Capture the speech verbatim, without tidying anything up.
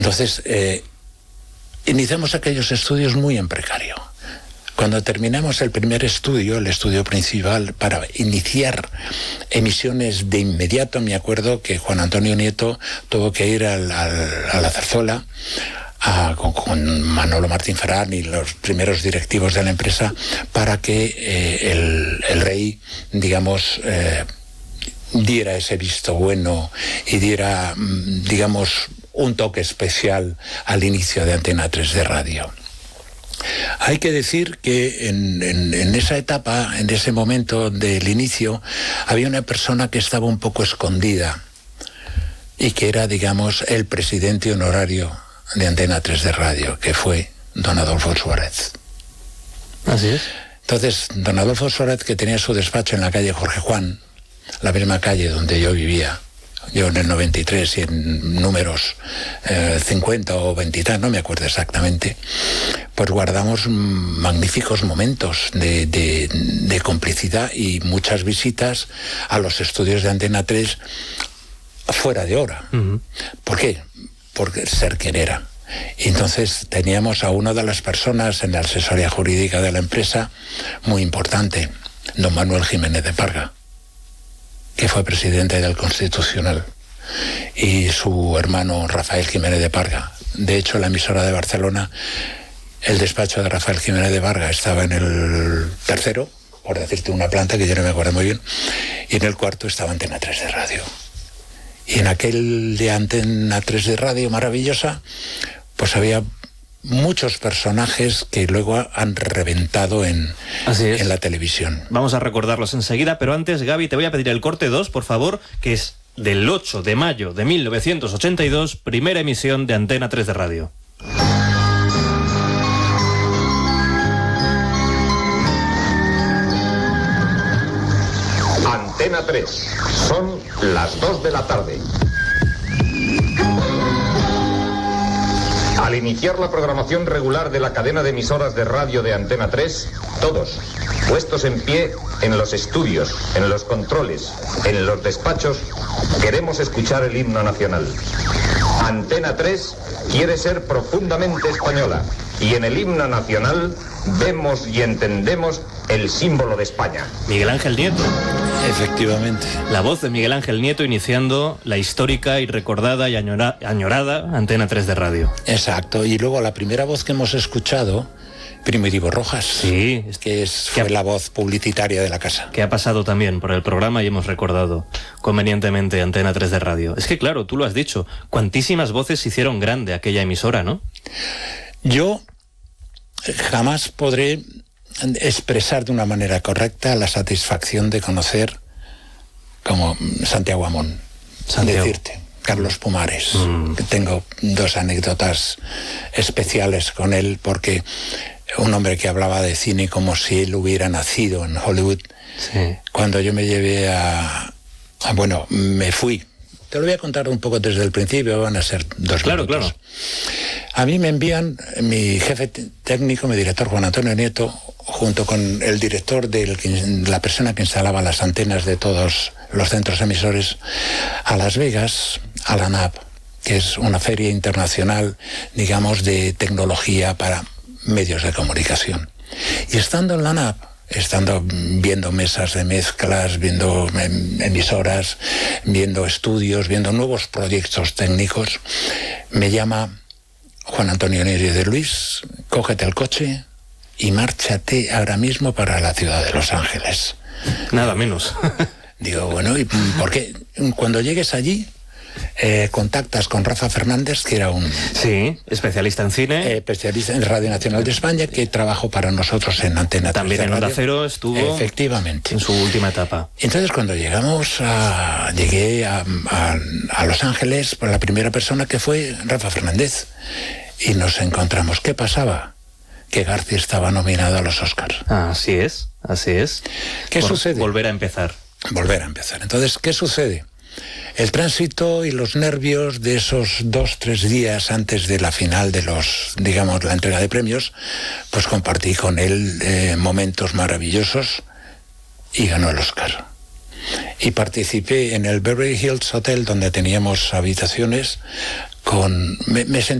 Entonces, eh, iniciamos aquellos estudios muy en precario. Cuando terminamos el primer estudio, el estudio principal, para iniciar emisiones de inmediato, me acuerdo que Juan Antonio Nieto tuvo que ir al, al, a la Zarzuela a, con, con Manolo Martín Ferrán y los primeros directivos de la empresa para que eh, el, el rey, digamos, eh, diera ese visto bueno y diera, digamos, un toque especial al inicio de Antena tres de Radio. Hay que decir que en, en, en esa etapa, en ese momento del inicio, había una persona que estaba un poco escondida y que era, digamos, el presidente honorario de Antena tres de Radio, que fue don Adolfo Suárez. Así es. Entonces, don Adolfo Suárez, que tenía su despacho en la calle Jorge Juan, la misma calle donde yo vivía, yo en el noventa y tres y en números eh, cincuenta o veinte, no me acuerdo exactamente, pues guardamos magníficos momentos de, de, de complicidad y muchas visitas a los estudios de Antena tres fuera de hora. Uh-huh. ¿Por qué? Por ser quien era. Y entonces teníamos a una de las personas en la asesoría jurídica de la empresa muy importante, don Manuel Jiménez de Parga, que fue presidente del Constitucional, y su hermano Rafael Jiménez de Parga. De hecho, la emisora de Barcelona, el despacho de Rafael Jiménez de Parga estaba en el tercero, por decirte una planta que yo no me acuerdo muy bien, y en el cuarto estaba Antena tres de Radio. Y en aquel de Antena tres de Radio maravillosa, pues había muchos personajes que luego han reventado en, en la televisión. Vamos a recordarlos enseguida, pero antes, Gaby, te voy a pedir el corte dos, por favor, que es del ocho de mayo de mil novecientos ochenta y dos, primera emisión de Antena tres de Radio. Antena tres, son las dos de la tarde. Al iniciar la programación regular de la cadena de emisoras de radio de Antena tres, todos, puestos en pie en los estudios, en los controles, en los despachos, queremos escuchar el himno nacional. Antena tres quiere ser profundamente española y en el himno nacional vemos y entendemos el símbolo de España. Miguel Ángel Nieto. Efectivamente. La voz de Miguel Ángel Nieto iniciando la histórica y recordada y añora, añorada Antena tres de Radio. Exacto. Y luego la primera voz que hemos escuchado, Primitivo Rojas. Sí. Es que es, fue ha, la voz publicitaria de la casa. Que ha pasado también por el programa y hemos recordado convenientemente Antena tres de Radio. Es que claro, tú lo has dicho, cuantísimas voces hicieron grande aquella emisora, ¿no? Yo jamás podré expresar de una manera correcta la satisfacción de conocer como Santiago Amón. Santiago. Decirte, Carlos Pumares. Mm. Tengo dos anécdotas especiales con él, porque un hombre que hablaba de cine como si él hubiera nacido en Hollywood. Sí. Cuando yo me llevé a, a... Bueno, me fui. Te lo voy a contar un poco desde el principio, van a ser dos claro, minutos. Claro. A mí me envían mi jefe técnico, mi director Juan Antonio Nieto, junto con el director de la persona que instalaba las antenas de todos los centros emisores, a Las Vegas, a la N A P, que es una feria internacional, digamos, de tecnología para medios de comunicación. Y estando en la N A P, estando viendo mesas de mezclas, viendo emisoras, viendo estudios, viendo nuevos proyectos técnicos, me llama Juan Antonio Nieto de Luis, cógete el coche y márchate ahora mismo para la ciudad de Los Ángeles. Nada menos. Digo, bueno, ¿y por qué? Cuando llegues allí, Eh, contactas con Rafa Fernández, que era un... Sí, especialista en cine. Eh, especialista en Radio Nacional de España, que trabajó para nosotros en Antena tres. También en Onda Cero estuvo... Efectivamente. En su última etapa. Entonces, cuando llegamos a... Llegué a, a, a Los Ángeles, pues la primera persona que fue Rafa Fernández. Y nos encontramos. ¿Qué pasaba? Que García estaba nominado a los Oscars. Ah, así es, así es. ¿Qué Por sucede? Volver a empezar. Volver a empezar. Entonces, ¿qué sucede? El tránsito y los nervios de esos dos, tres días antes de la final de los, digamos, la entrega de premios, pues compartí con él eh, momentos maravillosos y ganó el Oscar. Y participé en el Beverly Hills Hotel, donde teníamos habitaciones, con me, me sentí